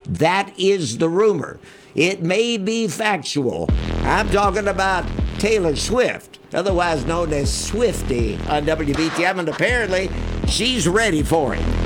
That is the rumor. It may be factual. I'm talking about Taylor Swift, otherwise known as Swiftie on WBTM, and apparently she's ready for it.